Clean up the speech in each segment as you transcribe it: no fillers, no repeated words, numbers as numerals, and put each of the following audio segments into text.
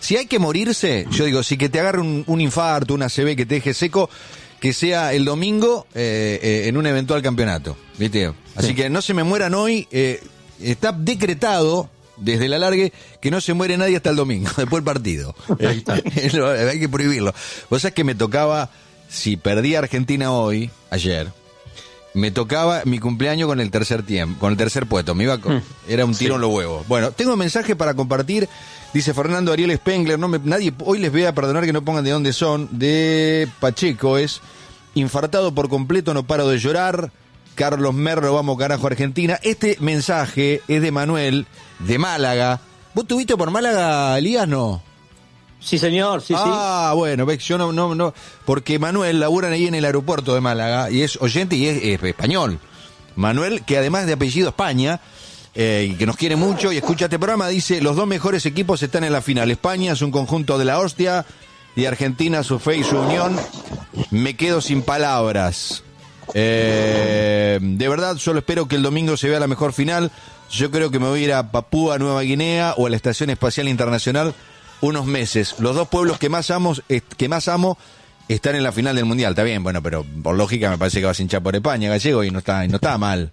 Si hay que morirse, yo digo, si que te agarre un infarto, una ACV que te deje seco, que sea el domingo en un eventual campeonato, ¿viste? Así que no se me mueran hoy, está decretado desde la largue que no se muere nadie hasta el domingo, después del partido. Hay que prohibirlo. Vos sabés que me tocaba, si perdía Argentina hoy, ayer, me tocaba mi cumpleaños con el tercer tiempo, con el tercer puesto. Era un tiro en los huevos. Bueno, tengo un mensaje para compartir. Dice Fernando Ariel Spengler, nadie hoy les voy a perdonar que no pongan de dónde son. De Pacheco es infartado por completo, no paro de llorar. Carlos Merlo, vamos carajo Argentina. Este mensaje es de Manuel, de Málaga. ¿Vos estuviste por Málaga, Elías, no? Sí, señor, sí. Bueno, ves, yo no, porque Manuel labura ahí en el aeropuerto de Málaga y es oyente y es español. Manuel, que además de apellido España, y que nos quiere mucho y escucha este programa, dice, los dos mejores equipos están en la final. España es un conjunto de la hostia y Argentina su fe y su unión. Me quedo sin palabras. De verdad, solo espero que el domingo se vea la mejor final. Yo creo que me voy a ir a Papúa Nueva Guinea o a la Estación Espacial Internacional unos meses. Los dos pueblos que más amo están en la final del Mundial. Está bien, bueno, pero por lógica me parece que vas a hinchar por España, Gallego, y no está mal.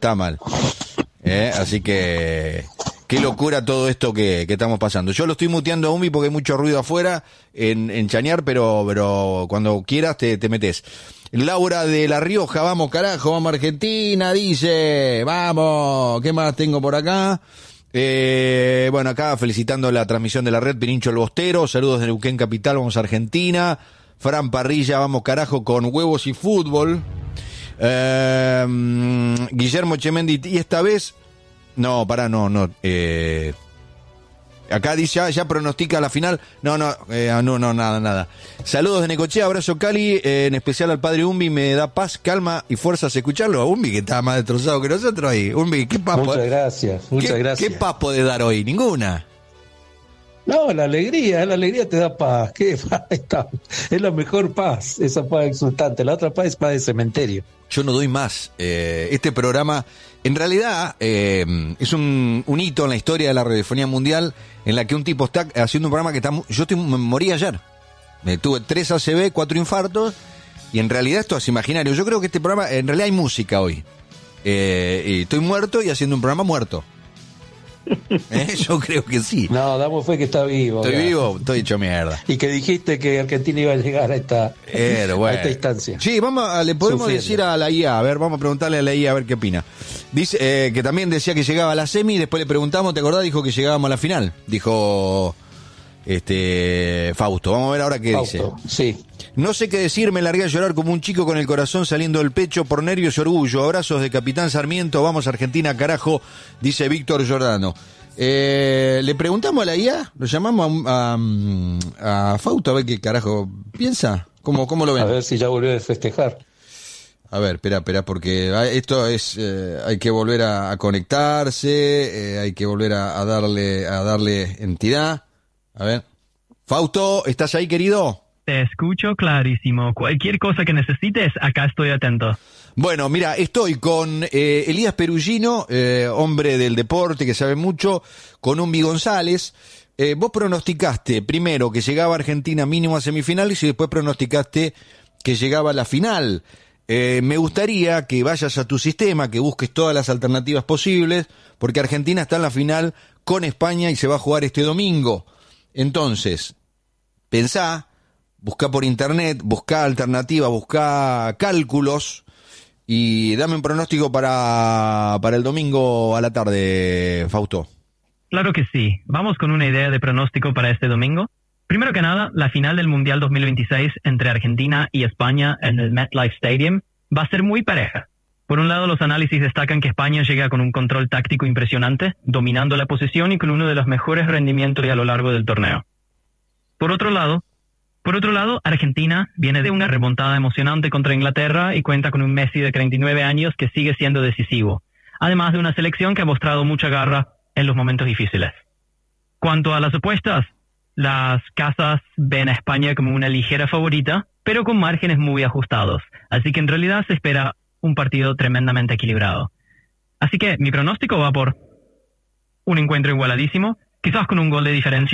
Así que qué locura todo esto que estamos pasando. Yo lo estoy muteando a Umi porque hay mucho ruido afuera en Chañar, pero cuando quieras te metes. Laura de La Rioja, vamos carajo, vamos Argentina, dice, vamos, ¿qué más tengo por acá? Bueno, acá felicitando la transmisión de la red, Pirincho el Bostero, saludos de Neuquén Capital, vamos Argentina. Fran Parrilla, vamos carajo con huevos y fútbol. Guillermo Chemendi, y esta vez, no. Acá dice, ya pronostica la final. Nada. Saludos de Necochea, abrazo Cali, en especial al padre Umbi, me da paz, calma y fuerzas escucharlo. A Umbi, que está más destrozado que nosotros ahí. Umbi, ¿qué paz? Muchas gracias. ¿Qué paz podés dar hoy? Ninguna. No, la alegría te da paz. ¿Qué paz? Es la mejor paz, esa paz exultante. La otra paz es paz de cementerio. Yo no doy más. Este programa, en realidad, es un hito en la historia de la radiofonía mundial, en la que un tipo está haciendo un programa que me morí ayer. Tuve 3 ACV, 4 infartos, y en realidad esto es imaginario. Yo creo que este programa, en realidad hay música hoy. Y estoy muerto y haciendo un programa muerto. Yo creo que sí. No, damos fe que está vivo. Estoy vivo, estoy hecho mierda. Y que dijiste que Argentina iba a llegar a esta instancia. Sí, le podemos decir a la IA, vamos a preguntarle a la IA a ver qué opina. Dice que también decía que llegaba a la semi, después le preguntamos, ¿te acordás? Dijo que llegábamos a la final. Dijo Fausto. Vamos a ver ahora qué dice. Sí. No sé qué decir, me largué a llorar como un chico con el corazón saliendo del pecho por nervios y orgullo. Abrazos de Capitán Sarmiento, vamos Argentina, carajo, dice Víctor Giordano. Le preguntamos a la IA, lo llamamos a Fausto a ver qué carajo piensa. ¿Cómo lo ven? A ver si ya volvió a festejar. A ver, espera, porque esto es, hay que volver a conectarse, hay que volver a darle entidad. A ver. Fausto, ¿estás ahí, querido? Te escucho clarísimo. Cualquier cosa que necesites, acá estoy atento. Bueno, mira, estoy con Elías Perugino, hombre del deporte que sabe mucho, con Umbi González. Vos pronosticaste primero que llegaba Argentina mínimo a semifinales y después pronosticaste que llegaba a la final. Me gustaría que vayas a tu sistema, que busques todas las alternativas posibles, porque Argentina está en la final con España y se va a jugar este domingo. Entonces, pensá, buscá por internet, buscá alternativa, buscá cálculos y dame un pronóstico para el domingo a la tarde, Fausto. Claro que sí. Vamos con una idea de pronóstico para este domingo. Primero que nada, la final del Mundial 2026 entre Argentina y España en el MetLife Stadium va a ser muy pareja. Por un lado, los análisis destacan que España llega con un control táctico impresionante, dominando la posesión y con uno de los mejores rendimientos a lo largo del torneo. Por otro lado, Argentina viene de una remontada emocionante contra Inglaterra y cuenta con un Messi de 39 años que sigue siendo decisivo, además de una selección que ha mostrado mucha garra en los momentos difíciles. Cuanto a las apuestas, las casas ven a España como una ligera favorita, pero con márgenes muy ajustados, así que en realidad se espera un partido tremendamente equilibrado. Así que mi pronóstico va por un encuentro igualadísimo, quizás con un gol de diferencia,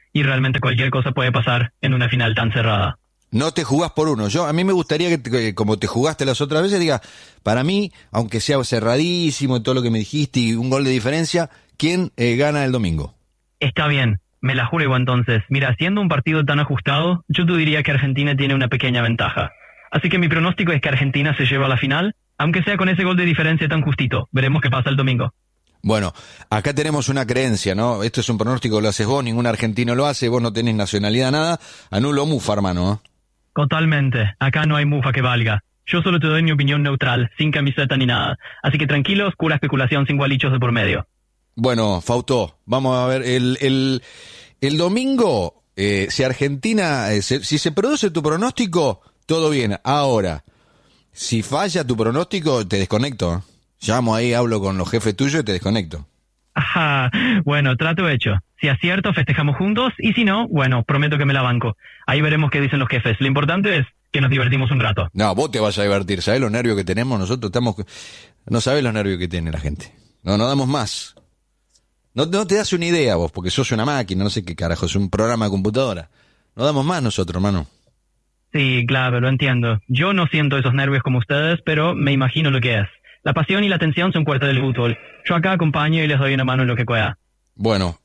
y realmente cualquier cosa puede pasar en una final tan cerrada. No te jugás por uno. A mí me gustaría que como te jugaste las otras veces, diga, para mí, aunque sea cerradísimo y todo lo que me dijiste y un gol de diferencia, ¿quién gana el domingo? Está bien, me la juego entonces. Mira, siendo un partido tan ajustado, yo te diría que Argentina tiene una pequeña ventaja. Así que mi pronóstico es que Argentina se lleva a la final, aunque sea con ese gol de diferencia tan justito. Veremos qué pasa el domingo. Bueno, acá tenemos una creencia, ¿no? Esto es un pronóstico, lo haces vos, ningún argentino lo hace, vos no tenés nacionalidad, nada. Anulo mufa, hermano, ¿eh? Totalmente. Acá no hay mufa que valga. Yo solo te doy mi opinión neutral, sin camiseta ni nada. Así que tranquilos, pura especulación sin gualichos de por medio. Bueno, Fausto, vamos a ver, el domingo, si Argentina, si se produce tu pronóstico, todo bien. Ahora, si falla tu pronóstico, te desconecto, ¿eh? Llamo ahí, hablo con los jefes tuyos y te desconecto. Ajá, bueno, trato hecho. Si acierto, festejamos juntos, y si no, bueno, prometo que me la banco. Ahí veremos qué dicen los jefes. Lo importante es que nos divertimos un rato. No, vos te vas a divertir. ¿Sabés los nervios que tenemos? Nosotros estamos... No sabés los nervios que tiene la gente. No damos más. No te das una idea vos, porque sos una máquina, no sé qué carajo, es un programa de computadora. No damos más nosotros, hermano. Sí, claro, lo entiendo. Yo no siento esos nervios como ustedes, pero me imagino lo que es. La pasión y la tensión son parte del fútbol. Yo acá acompaño y les doy una mano en lo que pueda. Bueno,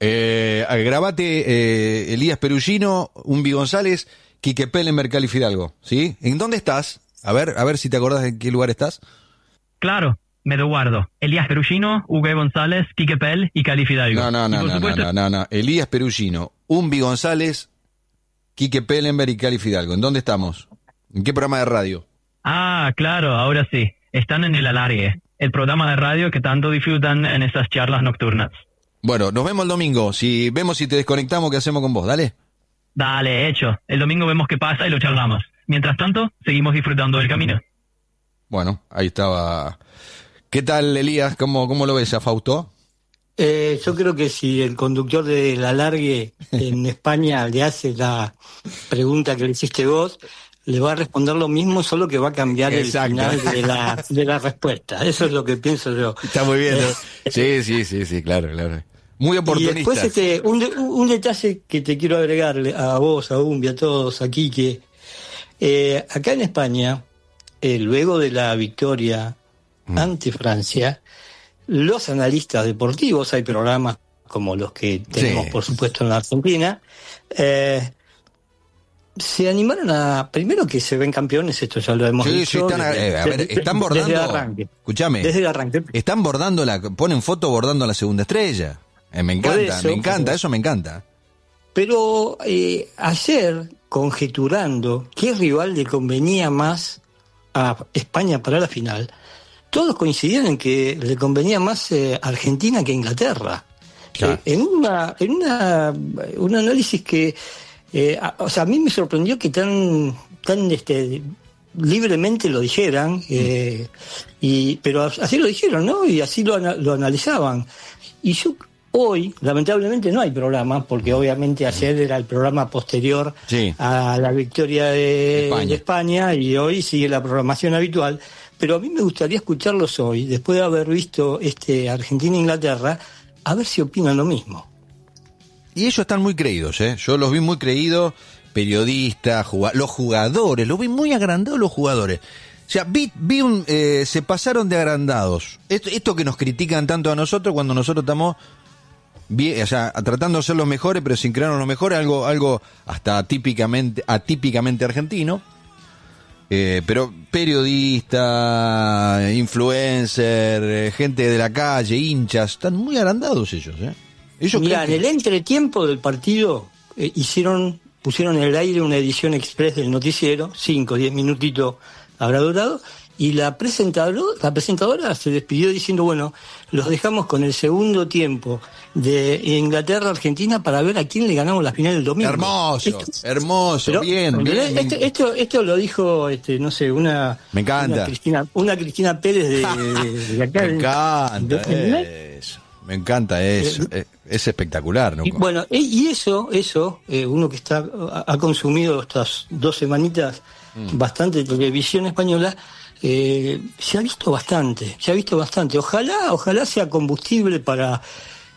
grabate Elías Perugino, Umbi González, Quique Pellenberg, Cali Fidalgo, ¿sí? ¿En dónde estás? A ver si te acordás en qué lugar estás. Claro, me lo guardo. Elías Perugino, Hugo González, Quique Pel y Cali Fidalgo. No. Elías Perugino, Umbi González, Quique Pellenberg y Cali Fidalgo. ¿En dónde estamos? ¿En qué programa de radio? Ah, claro, ahora sí. Están en El Alargue, el programa de radio que tanto disfrutan en esas charlas nocturnas. Bueno, nos vemos el domingo. Vemos si te desconectamos, ¿qué hacemos con vos? Dale. Dale, hecho. El domingo vemos qué pasa y lo charlamos. Mientras tanto, seguimos disfrutando del camino. Bueno, ahí estaba. ¿Qué tal, Elías? ¿Cómo lo ves a Fausto? Yo creo que si el conductor de La Largue en España le hace la pregunta que le hiciste vos, le va a responder lo mismo, solo que va a cambiar Exacto. El final de la respuesta. Eso es lo que pienso yo. Está muy bien. Sí, claro. Muy oportunista. Y después un detalle que te quiero agregarle a vos, a Umbi, a todos aquí, que acá en España, luego de la victoria ante Francia, los analistas deportivos, hay programas como los que tenemos, por supuesto, en la Argentina, se animaron a, primero que se ven campeones, esto ya lo hemos dicho. Están bordando, desde el arranque. Escúchame, desde el arranque. Están bordando ponen foto bordando la segunda estrella. Me encanta, eso me encanta. Pero ayer, conjeturando qué rival le convenía más a España para la final, todos coincidieron en que le convenía más Argentina que Inglaterra. Claro. En un análisis que a mí me sorprendió que tan libremente lo dijeran, pero así lo dijeron, ¿no? Y así lo analizaban. Y yo hoy, lamentablemente, no hay programa, porque obviamente ayer era el programa posterior a la victoria de España, y hoy sigue la programación habitual. Pero a mí me gustaría escucharlos hoy, después de haber visto Argentina-Inglaterra, a ver si opinan lo mismo. Y ellos están muy creídos, ¿eh? Yo los vi muy creídos, periodistas, los jugadores, los vi muy agrandados los jugadores. O sea, se pasaron de agrandados. Esto que nos critican tanto a nosotros cuando nosotros estamos bien, o sea, tratando de ser los mejores, pero sin creernos los mejores, algo hasta atípicamente argentino. Pero periodista, influencer, gente de la calle, hinchas, están muy agrandados ellos, ¿eh? Mirá, en el entretiempo del partido pusieron en el aire una edición express del noticiero, 5 o 10 minutitos habrá durado, y la presentadora se despidió diciendo, bueno, los dejamos con el segundo tiempo de Inglaterra-Argentina para ver a quién le ganamos la final del domingo. Hermoso, pero, bien. Esto lo dijo, no sé, me encanta. Una Cristina Pérez de acá. Me encanta eso. Es espectacular, ¿no? Y bueno, y eso, uno que ha consumido estas 2 semanitas bastante de televisión española, se ha visto bastante. Ojalá sea combustible para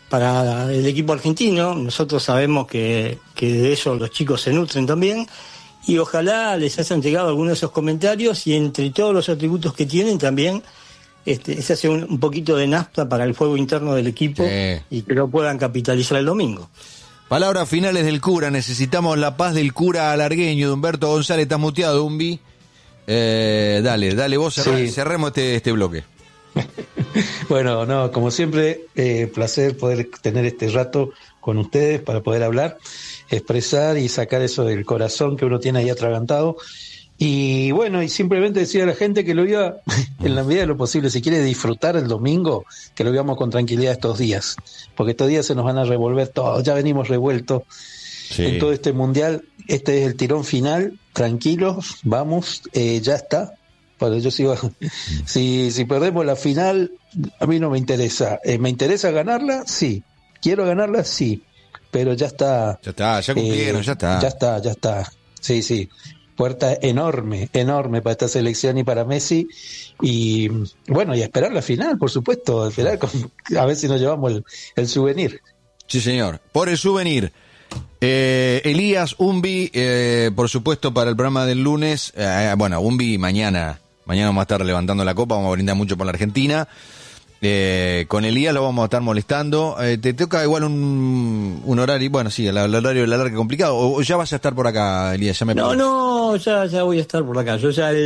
para el equipo argentino. Nosotros sabemos que de eso los chicos se nutren también, y ojalá les hayan llegado algunos de esos comentarios, y entre todos los atributos que tienen también se hace un poquito de nafta para el fuego interno del equipo, y que lo puedan capitalizar el domingo. Palabras finales del cura. Necesitamos la paz del cura alargueño, de Humberto González. Está muteado, Humbi. Dale vos, cerremos este bloque. Bueno, no, como siempre, placer poder tener este rato con ustedes para poder hablar, expresar y sacar eso del corazón que uno tiene ahí atragantado. Y bueno, y simplemente decir a la gente que lo viva en la medida de lo posible, si quiere disfrutar el domingo, que lo vivamos con tranquilidad estos días, porque estos días se nos van a revolver todos, ya venimos revueltos en todo este mundial. Este es el tirón final, tranquilos, vamos, ya está. Bueno, yo sigo, si perdemos la final, a mí no me interesa. ¿Me interesa ganarla? Sí. ¿Quiero ganarla? Sí. Pero ya está. Ya cumplieron, ya está. Ya está. Sí. Puerta enorme para esta selección y para Messi. Y bueno, y esperar la final, por supuesto. A ver si nos llevamos el souvenir. Sí, señor. Por el souvenir. Elías, Humbi, por supuesto, para el programa del lunes. Humbi mañana vamos a estar levantando la copa, vamos a brindar mucho por la Argentina. Con Elías lo vamos a estar molestando. Te toca igual un horario, bueno, sí, el horario de la larga complicado. ¿O ya vas a estar por acá, Elías? Ya ya voy a estar por acá. Yo ya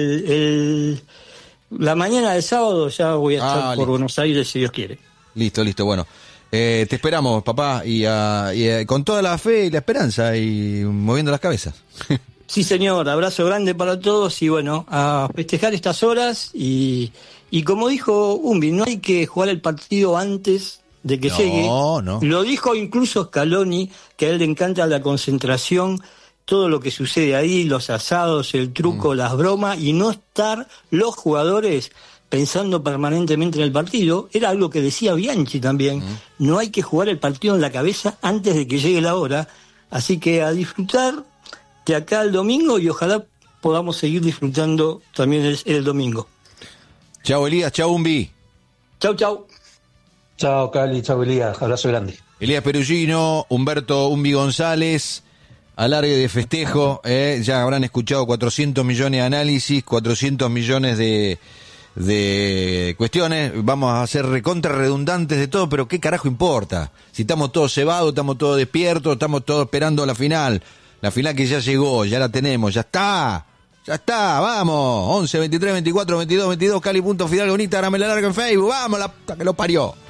la mañana del sábado ya voy a estar por Buenos Aires, si Dios quiere. Listo, bueno. Te esperamos, papá, y con toda la fe y la esperanza y moviendo las cabezas. Sí, señor, abrazo grande para todos y bueno, a festejar estas horas y como dijo Humbi, no hay que jugar el partido antes de que llegue. No. Lo dijo incluso Scaloni, que a él le encanta la concentración, todo lo que sucede ahí, los asados, el truco, las bromas, y no estar los jugadores pensando permanentemente en el partido. Era algo que decía Bianchi también. No hay que jugar el partido en la cabeza antes de que llegue la hora. Así que a disfrutar de acá el domingo y ojalá podamos seguir disfrutando también el domingo. Chao, Elías. Chao, Humbi. Chao. Chao, Cali. Chao, Elías. Abrazo grande. Elías Perugino, Humberto Humbi González, alargue de festejo. Ya habrán escuchado 400 millones de análisis, 400 millones de cuestiones. Vamos a ser recontra redundantes de todo, pero ¿qué carajo importa? Si estamos todos cebados, estamos todos despiertos, estamos todos esperando la final. La final que ya llegó, ya la tenemos, ya está, vamos. 11, 23, 24, 22, Cali.Fidalgo en Instagram, en la larga en Facebook, vamos, la que lo parió.